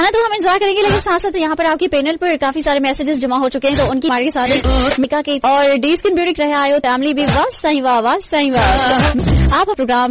गाना तो हम एंजॉय करेंगे, लेकिन साथ साथ यहाँ पर आपके पैनल पर काफी सारे मैसेजेस जमा हो चुके हैं, तो उनकी हमारे साथ मिका के और डी स्किन ब्यूटी रहे आयो फैमिली भी वाह सही वाह आप प्रोग्राम